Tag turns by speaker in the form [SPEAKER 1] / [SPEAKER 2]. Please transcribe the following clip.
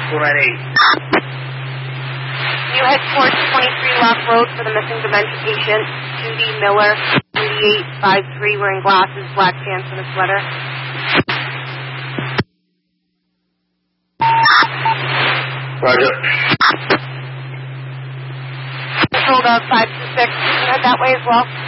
[SPEAKER 1] 498.
[SPEAKER 2] You head towards 23 Lock Road for the missing dementia patient, Judy Miller, 3853, wearing glasses, black pants, and a sweater.
[SPEAKER 1] Roger.
[SPEAKER 2] Control dog 526, you head that way as well.